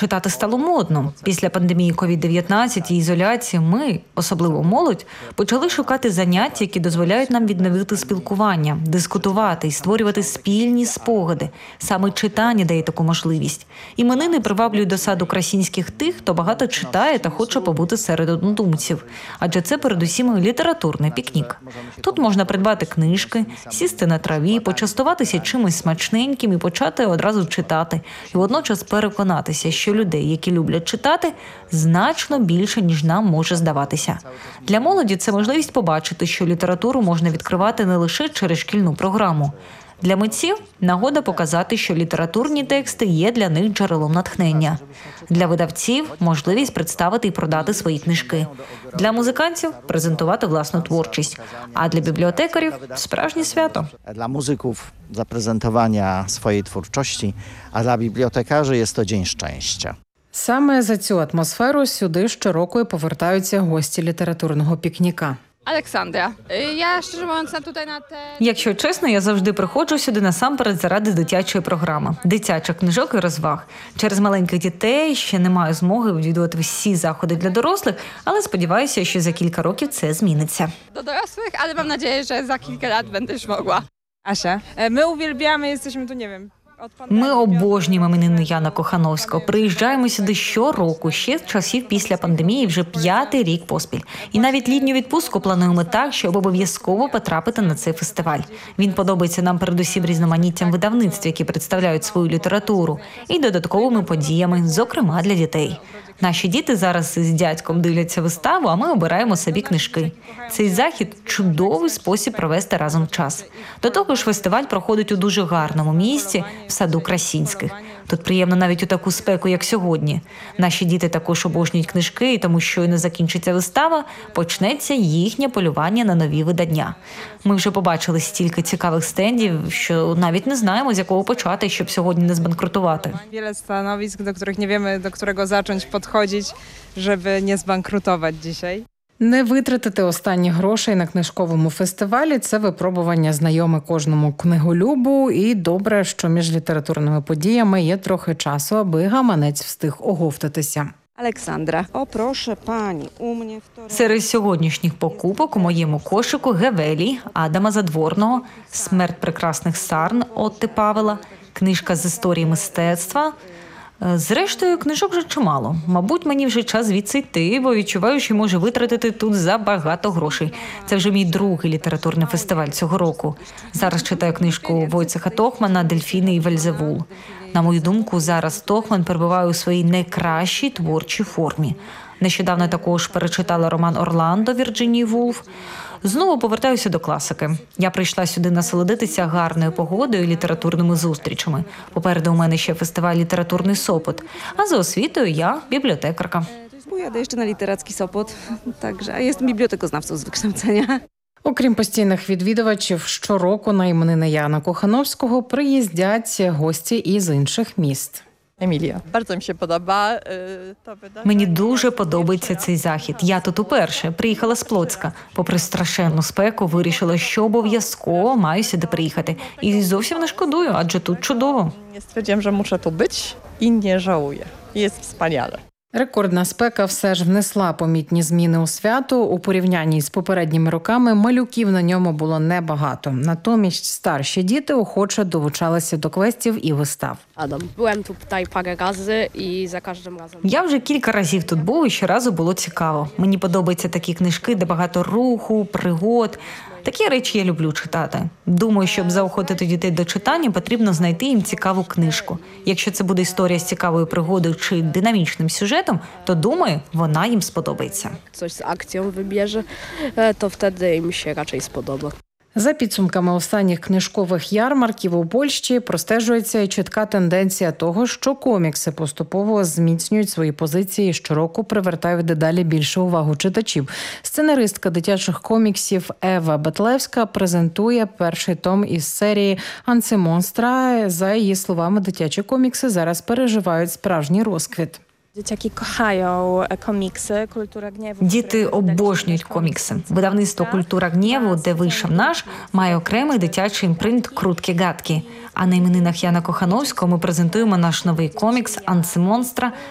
читати стало модно. Після пандемії COVID-19 і ізоляції ми, особливо молодь, почали шукати заняття, які дозволяють нам відновити спілкування, дискутувати і створювати спільні спогади. Саме читання дає таку можливість. Іменини приваблюють до саду Красінських тих, хто багато читає та хоче побути серед однодумців. Адже це передусім літературний пікнік. Тут можна придбати книжки, сісти на траві, почастуватися чимось смачненьким і почати одразу читати. І водночас переконатися, що людей, які люблять читати, значно більше, ніж нам може здаватися. Для молоді це можливість побачити, що літературу можна відкривати не лише через шкільну програму. Для митців – нагода показати, що літературні тексти є для них джерелом натхнення. Для видавців – можливість представити і продати свої книжки. Для музикантів – презентувати власну творчість. А для бібліотекарів – справжнє свято. Dla muzyków zaprezentowania swojej twórczości, a dla bibliotekarzy jest to dzień szczęścia. Саме за цю атмосферу сюди щороку і повертаються гості літературного пікніка. Олександра, я, щиро mówiąc, tutaj na te... Якщо чесно, я завжди приходжу сюди насамперед заради дитячої програми. Дитячих книжок і розваг. Через маленьких дітей ще не маю змоги відвідувати всі заходи для дорослих, але сподіваюся, що за кілька років це зміниться. do dorosłych, ale mam nadzieję, że za kilka lat będę już mogła. Asia, my uwielbiamy, jesteśmy tu, nie wiem, od Ми обожнюємо іменини Яна Кохановського. Приїжджаємо сюди щороку, ще з часів після пандемії, вже 5-й рік поспіль. І навіть літню відпустку плануємо так, щоб обов'язково потрапити на цей фестиваль. Він подобається нам передусім різноманіттям видавництв, які представляють свою літературу, і додатковими подіями, зокрема для дітей. Наші діти зараз з дядьком дивляться виставу, а ми обираємо собі книжки. Цей захід – чудовий спосіб провести разом час. До того ж, фестиваль проходить у дуже гарному місці – в саду Красінських. Тут приємно навіть у таку спеку, як сьогодні. Наші діти також обожнюють книжки, і тому щойно закінчиться вистава, почнеться їхнє полювання на нові видання. Ми вже побачили стільки цікавих стендів, що навіть не знаємо, з якого почати, щоб сьогодні не збанкрутувати. wiele stanowisk, do których nie wiemy, do którego zacząć podchodzić, żeby nie zbankrutować dzisiaj. Не витратити останні грошей на книжковому фестивалі – це випробування знайоме кожному книголюбу. І добре, що між літературними подіями є трохи часу, аби гаманець встиг оговтатися. Олександра, о, прошу, пані, у мене второй... Серед сьогоднішніх покупок у моєму кошику Гевелі Адама Задворного, «Смерть прекрасних сарн» Отти Павела, книжка з історії мистецтва. Зрештою, книжок вже чимало. Мабуть, мені вже час звідси йти, бо відчуваю, що можу витратити тут забагато грошей. Це вже мій другий літературний фестиваль цього року. Зараз читаю книжку Войцеха Тохмана «Дельфіни і Вельзевул». На мою думку, зараз Тохман перебуває у своїй найкращій творчій формі. Нещодавно також перечитала роман «Орландо» Вірджинії Вулф. Знову повертаюся до класики. Я прийшла сюди насолодитися гарною погодою і літературними зустрічами. Попереду у мене ще фестиваль «Літературний Сопот». А за освітою я бібліотекарка. Pojadę jeszcze na literacki Sopot, także, a jestem bibliotekoznawcą z wykształcenia. Окрім постійних відвідувачів, щороку на іменини Яна Кохановського приїздять гості із інших міст. Емілія, bardzo mi się podoba to wydanie. Мені дуже подобається цей захід. Я тут уперше. Приїхала з Плоцька. Попри страшенну спеку, вирішила, що обов'язково маю сюди приїхати. І зовсім не шкодую, адже тут чудово. Stwierdziłam, że muszę tu być i nie żałuję. Jest wspaniale. Рекордна спека все ж внесла помітні зміни у свято. У порівнянні з попередніми роками малюків на ньому було небагато. Натомість старші діти охоче долучалися до квестів і вистав. Adam. Byłem tutaj parę razy i za każdym razem... Я вже кілька разів тут був і щоразу було цікаво. Мені подобаються такі книжки, де багато руху, пригод. Такі речі я люблю читати. Думаю, щоб заохотити дітей до читання, потрібно знайти їм цікаву книжку. Якщо це буде історія з цікавою пригодою чи динамічним сюжетом, то, думаю, вона їм сподобається. Coś z akcją wybierze, to wtedy im się raczej spodoba. За підсумками останніх книжкових ярмарків у Польщі простежується і чітка тенденція того, що комікси поступово зміцнюють свої позиції і щороку привертають дедалі більше увагу читачів. Сценаристка дитячих коміксів Ева Бетлевська презентує перший том із серії «Антимонстра». За її словами, дитячі комікси зараз переживають справжній розквіт. Dzieciaki kochają komiksy, Kultura Gniewu. Діти обожнюють комікси. Видавництво «Культура гнєву», де вийшов наш, має окремий дитячий імпринт «Круткі-гадкі». А на іменинах Яна Кохановського ми презентуємо наш новий комікс «Антимонстра»,